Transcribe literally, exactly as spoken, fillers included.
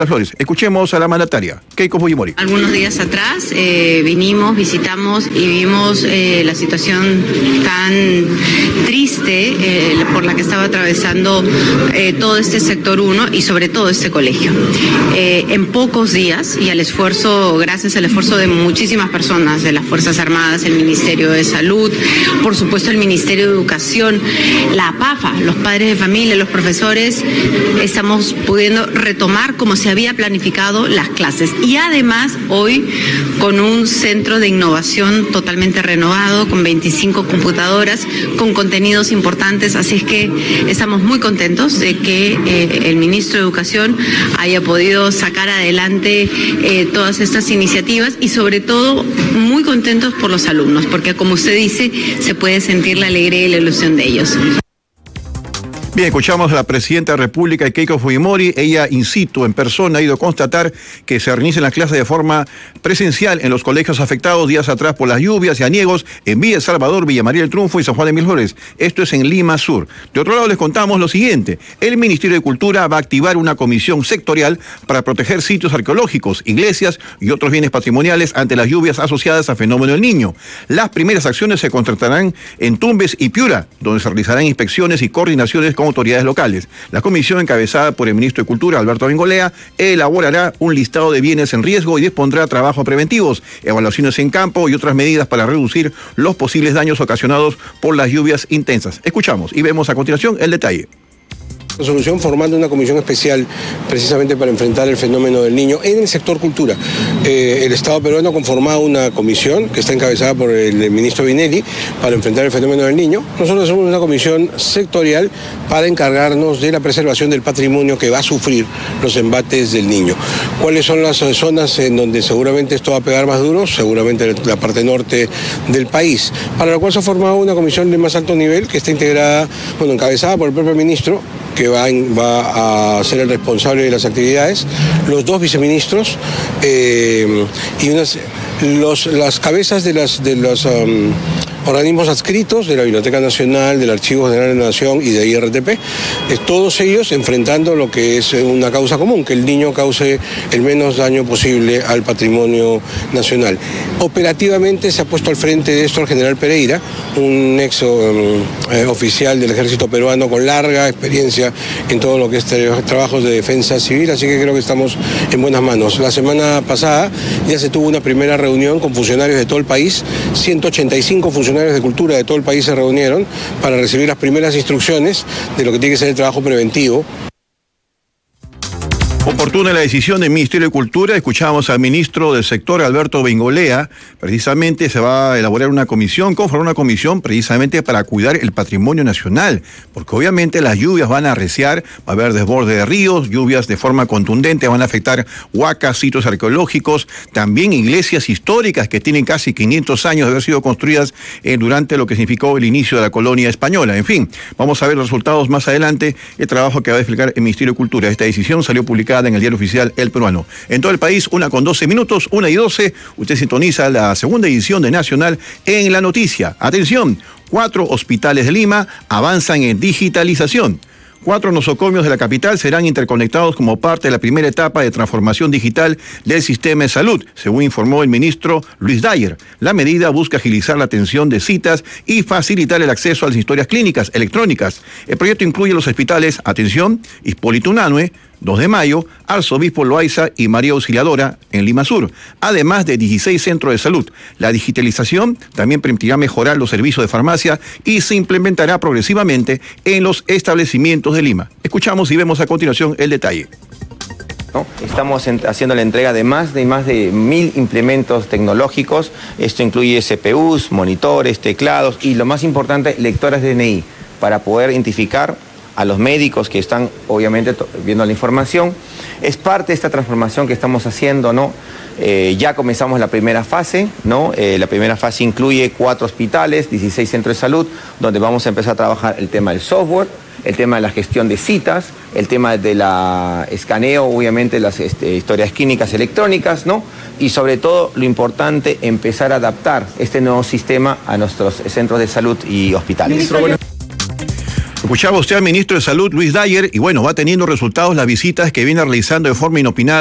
Flores. Escuchemos a la mandataria, Keiko Fujimori. Algunos días atrás eh, vinimos, visitamos y vimos eh, la situación tan triste eh, por la que estaba atravesando eh, todo este sector uno y sobre todo este colegio. Eh, en pocos días y al esfuerzo, gracias al esfuerzo de muchísimas personas, de las Fuerzas Armadas, el Ministerio de Salud, por supuesto el Ministerio de Educación, la PAFA, los padres de familia, los profesores, estamos pudiendo retomar como se había planificado las clases y además hoy con un centro de innovación totalmente renovado, con veinticinco computadoras, con contenidos importantes, así es que estamos muy contentos de que eh, el ministro de Educación haya podido sacar adelante eh, todas estas iniciativas y sobre todo muy contentos por los alumnos, porque como usted dice, se puede sentir la alegría y la ilusión de ellos. Bien, escuchamos a la presidenta de la República, Keiko Fujimori. Ella, in situ, en persona, ha ido a constatar que se reinicien las clases de forma presencial en los colegios afectados días atrás por las lluvias y aniegos en Villa Salvador, Villa María del Triunfo y San Juan de Miraflores. Esto es en Lima Sur. De otro lado, les contamos lo siguiente. El Ministerio de Cultura va a activar una comisión sectorial para proteger sitios arqueológicos, iglesias y otros bienes patrimoniales ante las lluvias asociadas al fenómeno del Niño. Las primeras acciones se contratarán en Tumbes y Piura, donde se realizarán inspecciones y coordinaciones con autoridades locales. La comisión, encabezada por el ministro de Cultura, Alberto Bengolea, elaborará un listado de bienes en riesgo y dispondrá trabajos preventivos, evaluaciones en campo y otras medidas para reducir los posibles daños ocasionados por las lluvias intensas. Escuchamos y vemos a continuación el detalle. Resolución formando una comisión especial precisamente para enfrentar el fenómeno del Niño en el sector cultura. Eh, el Estado peruano ha conformado una comisión que está encabezada por el ministro Vinelli para enfrentar el fenómeno del Niño. Nosotros somos una comisión sectorial para encargarnos de la preservación del patrimonio que va a sufrir los embates del Niño. ¿Cuáles son las zonas en donde seguramente esto va a pegar más duro? Seguramente la parte norte del país, para lo cual se ha formado una comisión de más alto nivel que está integrada, bueno, encabezada por el propio ministro, que va, va a ser el responsable de las actividades, los dos viceministros eh, y unas, los, las cabezas de, las, de los um, organismos adscritos de la Biblioteca Nacional, del Archivo General de la Nación y de I R T P, eh, todos ellos enfrentando lo que es una causa común, que el niño cause el menos daño posible al patrimonio nacional. Operativamente se ha puesto al frente de esto el general Pereira, un ex um, eh, oficial del ejército peruano con larga experiencia en todo lo que es tra trabajos de defensa civil, así que creo que estamos en buenas manos. La semana pasada ya se tuvo una primera reunión con funcionarios de todo el país, ciento ochenta y cinco funcionarios de cultura de todo el país se reunieron para recibir las primeras instrucciones de lo que tiene que ser el trabajo preventivo. Oportuna la decisión del Ministerio de Cultura. Escuchamos al ministro del sector, Alberto Bengolea. Precisamente se va a elaborar una comisión, conformar una comisión precisamente para cuidar el patrimonio nacional, porque obviamente las lluvias van a arreciar, va a haber desborde de ríos, lluvias de forma contundente, van a afectar huacas, sitios arqueológicos, también iglesias históricas que tienen casi quinientos años de haber sido construidas eh, durante lo que significó el inicio de la colonia española. En fin, vamos a ver los resultados más adelante, el trabajo que va a explicar el Ministerio de Cultura. Esta decisión salió publicada en el diario oficial El Peruano. En todo el país, una con doce minutos, una y doce, usted sintoniza la segunda edición de Nacional en la Noticia. Atención, cuatro hospitales de Lima avanzan en digitalización. Cuatro nosocomios de la capital serán interconectados como parte de la primera etapa de transformación digital del sistema de salud, según informó el ministro Luis Dyer. La medida busca agilizar la atención de citas y facilitar el acceso a las historias clínicas electrónicas. El proyecto incluye los hospitales, atención, Hipólito Unanue, dos de mayo, Arzobispo Loaiza y María Auxiliadora en Lima Sur, además de dieciséis centros de salud. La digitalización también permitirá mejorar los servicios de farmacia y se implementará progresivamente en los establecimientos de Lima. Escuchamos y vemos a continuación el detalle. ¿No? Estamos en, haciendo la entrega de más de más de mil implementos tecnológicos. Esto incluye C P Us, monitores, teclados y lo más importante, lectoras de D N I, para poder identificar a los médicos que están obviamente viendo la información. Es parte de esta transformación que estamos haciendo, ¿no? Eh, ya comenzamos la primera fase, ¿no? Eh, la primera fase incluye cuatro hospitales, dieciséis centros de salud, donde vamos a empezar a trabajar el tema del software, el tema de la gestión de citas, el tema de la escaneo, obviamente, las este, historias clínicas electrónicas, ¿no? Y sobre todo, lo importante, empezar a adaptar este nuevo sistema a nuestros centros de salud y hospitales. Escuchaba usted al ministro de Salud, Luis Dyer, y bueno, va teniendo resultados las visitas que viene realizando de forma inopinada